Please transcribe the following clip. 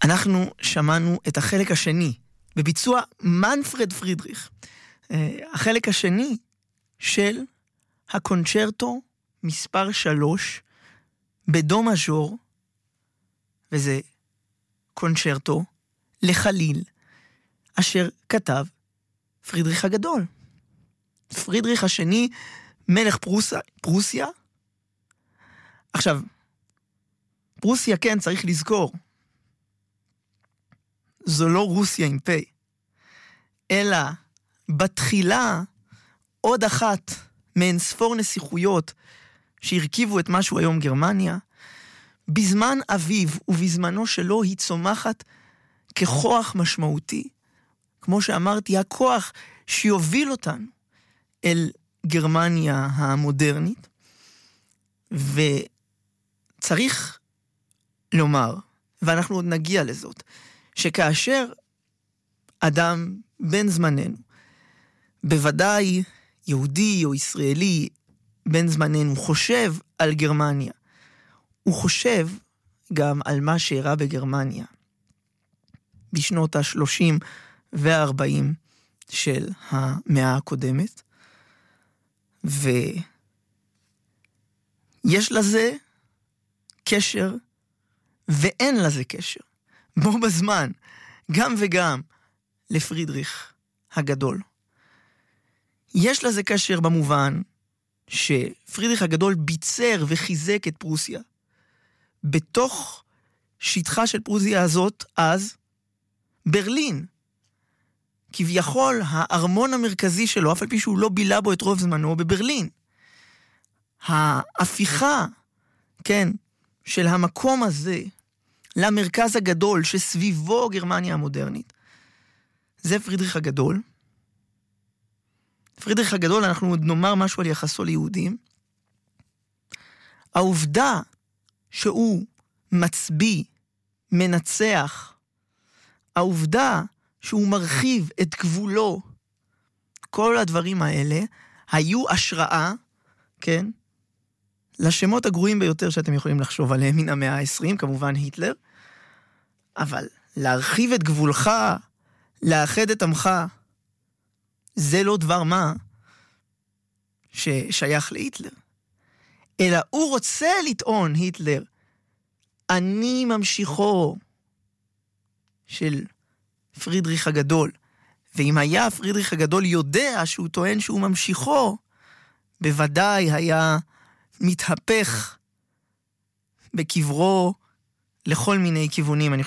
אנחנו שמענו את החלק השני, בביצוע מנפרד פרידריך. החלק השני של הקונצ'רטו מספר 3 בדו מז'ור, וזה קונצ'רטו לחליל, אשר כתב פרידריך הגדול. פרידריך השני, מלך פרוסיה. עכשיו, פרוסיה, כן, צריך לזכור, זו לא רוסיה עם פה, אלא בתחילה עוד אחת מעין ספור נסיכויות שהרכיבו את משהו היום גרמניה. בזמן אביו ובזמנו שלו היא צומחת ככוח משמעותי, כמו שאמרתי, הכוח שיוביל אותנו אל גרמניה המודרנית. וצריך לומר, ואנחנו עוד נגיע לזאת, שכאשר אדם בן זמננו, בוודאי יהודי או ישראלי בן זמננו, חושב על גרמניה, הוא חושב גם על מה שאירע בגרמניה בשנות ה-30 וה-40 של המאה הקודמת, ויש לזה קשר ואין לזה קשר, בו בזמן, גם וגם לפרידריך הגדול. יש לזה קשר במובן שפרידריך הגדול ביצר וחיזק את פרוסיה. בתוך שטחה של פרוסיה הזאת, אז, ברלין, כביכול הארמון המרכזי שלו, אף על פי שהוא לא בילה בו את רוב זמנו, בברלין. ההפיכה, כן, של המקום הזה, למרכז הגדול שסביבו גרמניה המודרנית, זה פרידריך הגדול. פרידריך הגדול, אנחנו עוד נאמר משהו על יחסו ליהודים. העובדה שהוא מצביא, מנצח, העובדה שהוא מרחיב את גבולו, כל הדברים האלה היו השראה, כן, לשמות הגרועים ביותר שאתם יכולים לחשוב עליהם מן המאה ה-20, כמובן היטלר, אבל להרחיב את גבולך, לאחד את עמך, זה לא דבר מה ששייך להיטלר. אלא הוא רוצה לטעון, היטלר, אני ממשיכו של פרידריך הגדול. ואם היה פרידריך הגדול יודע שהוא טוען שהוא ממשיכו, בוודאי היה מתהפך בקברו לכל מיני כיוונים. אני